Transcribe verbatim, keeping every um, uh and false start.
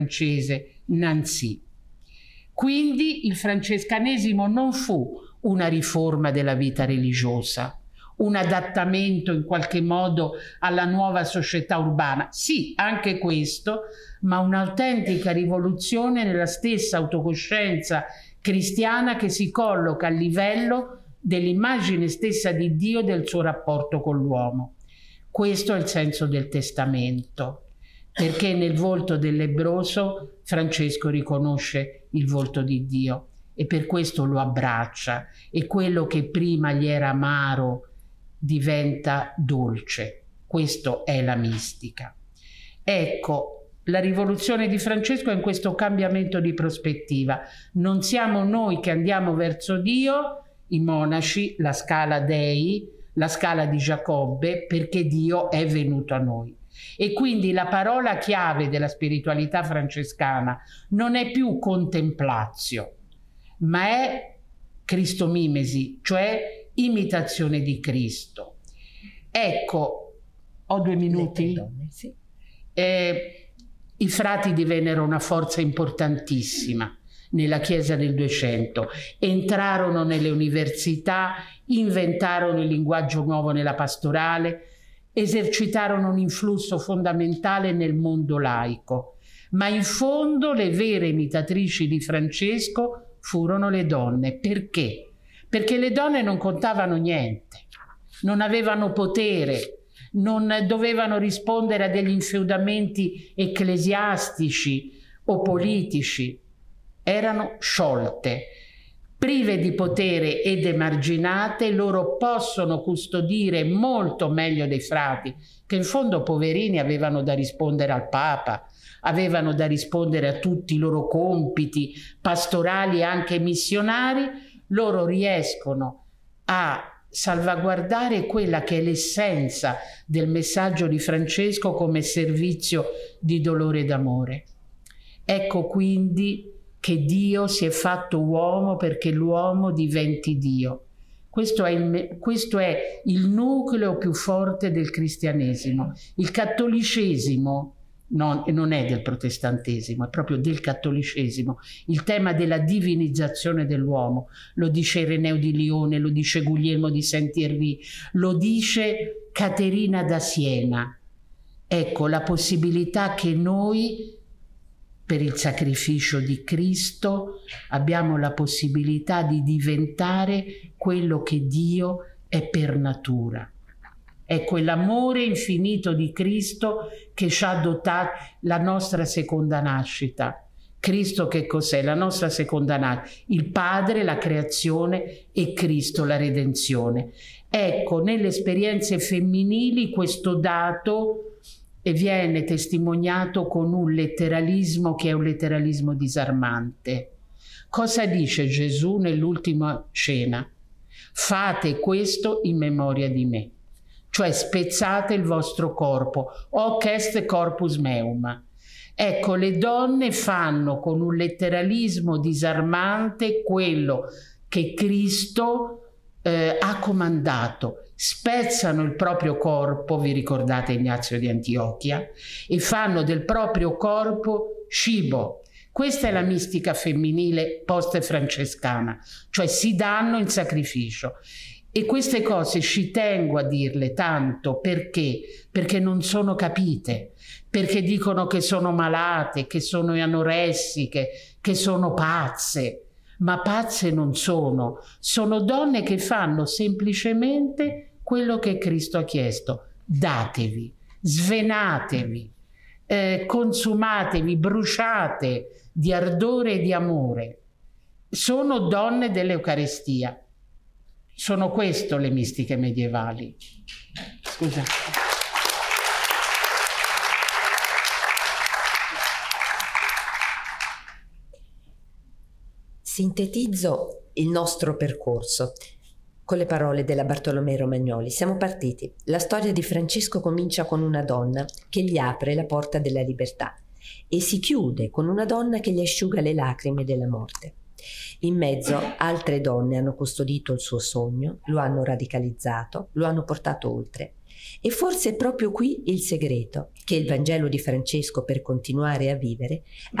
francese Nancy. Quindi il francescanesimo non fu una riforma della vita religiosa, un adattamento in qualche modo alla nuova società urbana. Sì, anche questo, ma un'autentica rivoluzione nella stessa autocoscienza cristiana che si colloca a livello dell'immagine stessa di Dio e del suo rapporto con l'uomo. Questo è il senso del testamento, perché nel volto del lebbroso Francesco riconosce il volto di Dio e per questo lo abbraccia, e quello che prima gli era amaro diventa dolce. Questo è la mistica. Ecco, la rivoluzione di Francesco è in questo cambiamento di prospettiva. Non siamo noi che andiamo verso Dio, i monaci, la scala Dei, la scala di Giacobbe, perché Dio è venuto a noi. E quindi la parola chiave della spiritualità francescana non è più contemplatio, ma è cristomimesi, cioè imitazione di Cristo. Ecco, ho due minuti? Donne, sì. Eh, i frati divennero una forza importantissima nella Chiesa del Duecento, entrarono nelle università, inventarono il linguaggio nuovo nella pastorale, esercitarono un influsso fondamentale nel mondo laico, ma in fondo le vere imitatrici di Francesco furono le donne. Perché? Perché le donne non contavano niente, non avevano potere, non dovevano rispondere a degli infeudamenti ecclesiastici o politici, erano sciolte, prive di potere ed emarginate. Loro possono custodire molto meglio dei frati, che in fondo poverini avevano da rispondere al Papa, avevano da rispondere a tutti i loro compiti pastorali e anche missionari. Loro riescono a salvaguardare quella che è l'essenza del messaggio di Francesco come servizio di dolore ed amore. Ecco quindi che Dio si è fatto uomo perché l'uomo diventi Dio. Questo è, il, questo è il nucleo più forte del cristianesimo. Il cattolicesimo non, non è del protestantesimo, è proprio del cattolicesimo. Il tema della divinizzazione dell'uomo, lo dice Ireneo di Lione, lo dice Guglielmo di Saint-Thierry, lo dice Caterina da Siena. Ecco la possibilità che noi, per il sacrificio di Cristo, abbiamo la possibilità di diventare quello che Dio è per natura. È quell'amore infinito di Cristo che ci ha dotato la nostra seconda nascita. Cristo che cos'è? La nostra seconda nascita. Il Padre, la creazione, e Cristo, la redenzione. Ecco, nelle esperienze femminili questo dato viene testimoniato con un letteralismo che è un letteralismo disarmante. Cosa dice Gesù nell'ultima cena? Fate questo in memoria di me. Cioè spezzate il vostro corpo, hoc est corpus meum. Ecco, le donne fanno con un letteralismo disarmante quello che Cristo eh, ha comandato. Spezzano il proprio corpo, vi ricordate Ignazio di Antiochia, e fanno del proprio corpo cibo. Questa è la mistica femminile post-francescana, cioè si danno in sacrificio. E queste cose ci tengo a dirle tanto perché? Perché non sono capite, perché dicono che sono malate, che sono anoressiche, che sono pazze, ma pazze non sono, sono donne che fanno semplicemente quello che Cristo ha chiesto: datevi, svenatevi, eh, consumatevi, bruciate di ardore e di amore. Sono donne dell'Eucaristia. Sono questo le mistiche medievali. Scusa. Sintetizzo il nostro percorso con le parole della Bartolomeo Romagnoli. Siamo partiti. La storia di Francesco comincia con una donna che gli apre la porta della libertà e si chiude con una donna che gli asciuga le lacrime della morte. In mezzo altre donne hanno custodito il suo sogno, lo hanno radicalizzato, lo hanno portato oltre. E forse è proprio qui il segreto, che il Vangelo di Francesco, per continuare a vivere,